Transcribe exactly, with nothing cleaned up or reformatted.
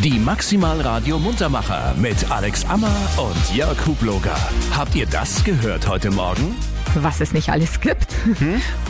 Die Maximal Radio Muntermacher mit Alex Ammer und Jörg Hubloger. Habt ihr das gehört heute Morgen? Was es nicht alles gibt. Hm?